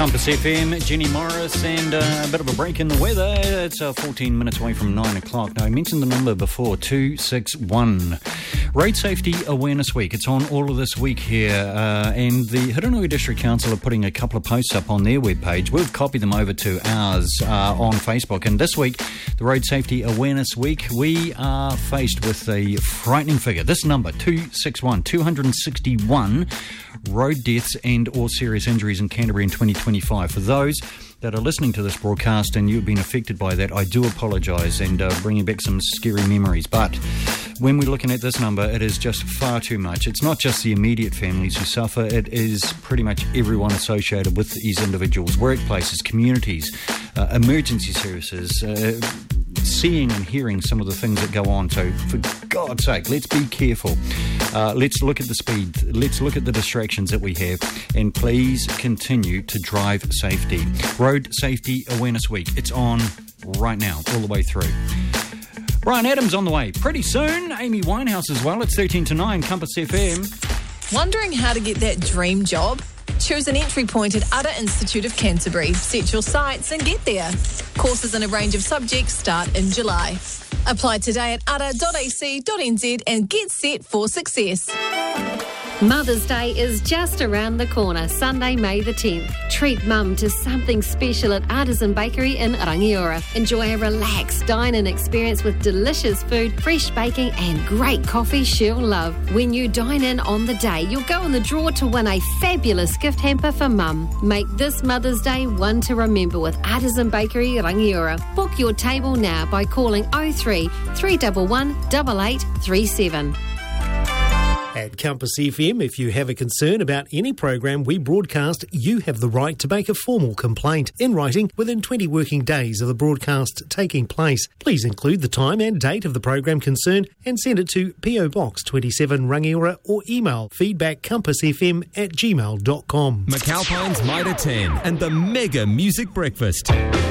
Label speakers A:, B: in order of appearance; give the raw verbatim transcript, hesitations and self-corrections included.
A: Compass F M, Jenny Morris, and uh, a bit of a break in the weather. It's uh, fourteen minutes away from nine o'clock. Now, I mentioned the number before, two six one. Road Safety Awareness Week. It's on all of this week here, uh, and the Hiranui District Council are putting a couple of posts up on their webpage. We've copied them over to ours uh, on Facebook, and this week, the Road Safety Awareness Week, we are faced with a frightening figure. This number, two six one, two hundred sixty-one road deaths and or serious injuries in Canterbury in twenty twenty-five. For those that are listening to this broadcast and you've been affected by that, I do apologise and uh, bringing back some scary memories. But when we're looking at this number, it is just far too much. It's not just the immediate families who suffer. It is pretty much everyone associated with these individuals, workplaces, communities, uh, emergency services, uh, seeing and hearing some of the things that go on. So for God's sake, let's be careful. Uh, let's look at the speed. Let's look at the distractions that we have. And please continue to drive safety. Road Safety Awareness Week. It's on right now, all the way through. Brian Adams on the way pretty soon. Amy Winehouse as well. It's thirteen to nine, Compass F M.
B: Wondering how to get that dream job? Choose an entry point at Udder Institute of Canterbury. Set your sights and get there. Courses in a range of subjects start in July. Apply today at udder dot a c dot n z and get set for success.
C: Mother's Day is just around the corner, Sunday, May the tenth. Treat Mum to something special at Artisan Bakery in Rangiora. Enjoy a relaxed dine-in experience with delicious food, fresh baking and great coffee she'll love. When you dine in on the day, you'll go in the draw to win a fabulous gift hamper for Mum. Make this Mother's Day one to remember with Artisan Bakery Rangiora. Book your table now by calling oh three, three one one, eight eight three seven.
D: At Compass F M, if you have a concern about any program we broadcast, you have the right to make a formal complaint in writing within twenty working days of the broadcast taking place. Please include the time and date of the program concerned and send it to P O Box twenty-seven Rangiora or email feedback compass f m at gmail dot com.
E: McAlpine's Mitre ten and the Mega Music Breakfast.